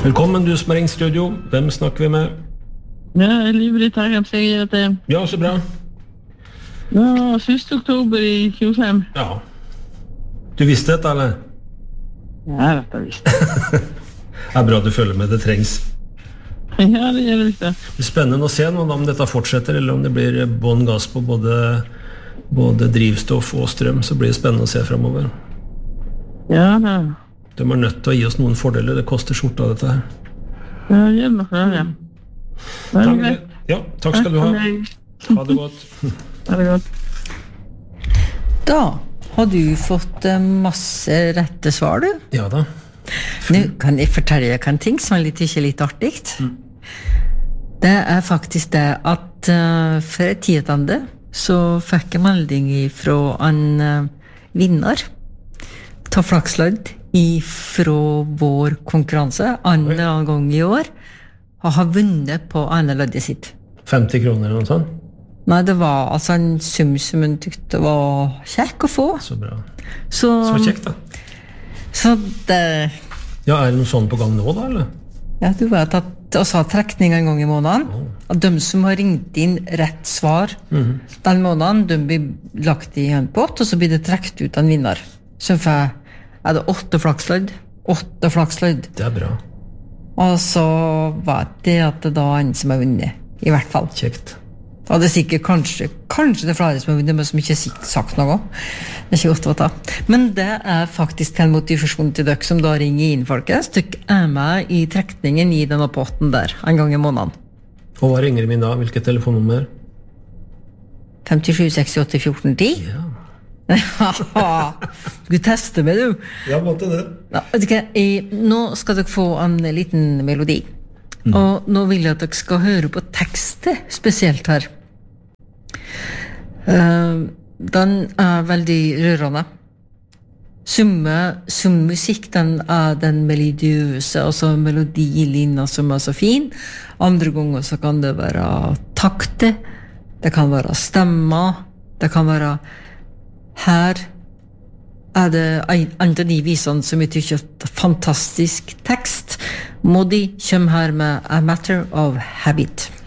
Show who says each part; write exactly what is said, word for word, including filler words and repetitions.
Speaker 1: Velkommen, du som er ringt studio. Hvem snakker vi med?
Speaker 2: Ja, Liv-Britt her, jeg sier at det...
Speaker 1: Ja, så bra.
Speaker 2: Ja, første oktober i tjuefem.
Speaker 1: Ja. Du visste dette, eller?
Speaker 2: Ja, jeg vet det visst.
Speaker 1: Det er bra du følger med, det trengs.
Speaker 2: Ja, det gjør det visst det.
Speaker 1: Det er spennende å se nå om dette fortsetter, eller om det blir bånd gass på både, både drivstoff og strøm, så blir det spennende å se fremover.
Speaker 2: Ja, det...
Speaker 1: De er nødt til å gi oss noen fordeler, det koster skjorta dette her.
Speaker 2: Ja, gjør det noe, ja. Det er greit.
Speaker 1: Ja, takk skal du ha. Ha det godt.
Speaker 2: Ha det godt.
Speaker 3: Da har du fått masse rette svar, du.
Speaker 1: Ja da.
Speaker 3: Nå kan jeg fortelle deg en ting som er litt, ikke litt artig. Mm. Det er faktisk det at uh, for et tidende så fikk jeg melding fra en uh, vinner ta flakslodd fra vår konkurranse andre gang i år og har vunnet på ene loddet sitt.
Speaker 1: femti kroner eller noe sånt?
Speaker 3: Nei, det var altså en sum som hun tykte var kjekk å få.
Speaker 1: Så bra.
Speaker 3: Så,
Speaker 1: så kjekk da.
Speaker 3: Så det...
Speaker 1: Ja, er det noe sånn på gang nå da, eller?
Speaker 3: Ja, du vet at også har trekning en gang i måneden. Oh. At de som har ringt inn rett svar mm-hmm. den måneden, de blir lagt i en pott, og så blir det trekt ut en vinner. Så får er det åtte flakslodd. Åtte flakslodd.
Speaker 1: Det er bra.
Speaker 3: Og så vet jeg at det da er en som har vunnet, i hvert fall.
Speaker 1: Kjekt.
Speaker 3: Og det er sikkert kanskje, kanskje det er flere som har vunnet, men som ikke har sagt noe. Det er ikke godt å ta. Men det er faktisk en motivasjon til dere som da ringer inn, folkens. Dere er med i trekningen i denne potten der, en gang i måneden.
Speaker 1: Og hva ringer min da? Hvilket telefonnummer?
Speaker 3: fem sju seks åtte fjorten ti. Ja. Du tester med, du.
Speaker 1: Ja, måtte det.
Speaker 3: Ja, jeg, nå skal dere få en liten melodi. Mm. Og nå vil jeg at dere skal høre på tekstet spesielt her. Uh, den er veldig rørende. Summe, som musikk, den er den melodiøse, altså melodilinja som er så fin. Andre ganger så kan det være takte, det kan være stemmer, det kan være her er det en av de visene som jeg tykker er fantastisk tekst. Modi kommer her med A Matter of Habit.